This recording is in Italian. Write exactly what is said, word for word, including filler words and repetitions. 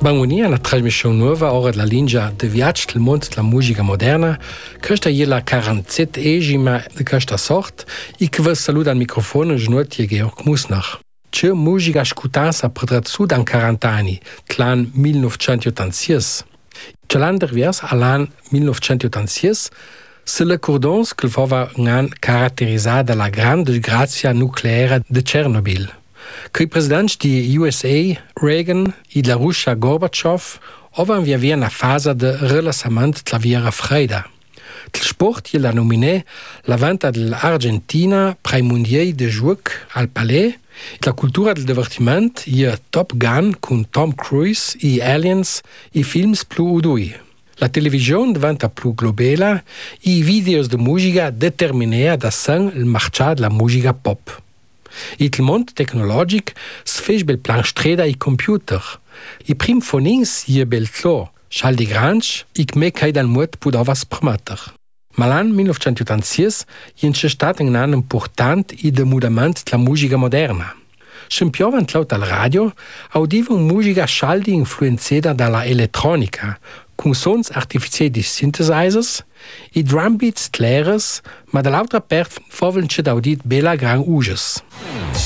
Benvenuti alla trasmissione nuova ora della linea de viaggio del mondo della musica moderna. Questa è la quarantasettesima di questa sorta e che vi saluta al microfono Genuti Georg Musnach. C'è musica ascoltata per su da quaranta anni, l'anno millenovecentottantasei. C'è l'anno dervers all'anno millenovecentottantasei, se le cordons che fava un anno caratterizzato dalla grande disgrazia nucleare di Chernobyl. Che i presidenti di U S A, Reagan e della Russia, Gorbachev, avevano via via una fase di rilassamento della Guerra Fredda. Il sport gliela nominé la venta dell'Argentina per i mondiali di gioco al Palais. La cultura del divertimento è Top Gun con Tom Cruise e Aliens e film più udui. La televisione diventa più globale e i video di musica determinano da sé il mercato della musica pop. Il mondo tecnologico si fa bel plan strada ai computer. I primi fonins è bel clo, schal di granch, e che me che dal mut pudova permettere. Ma l'anno millenovecentottantasei è stato un anno importante e di mudamento della musica moderna. Scimpiovant laut al radio, audiva musica scaldi influenzata dalla elettronica, con sons artificiali di synthesizers e drum beats clares, ma dall'altra parte faveln c'è d'audit bella gran uges.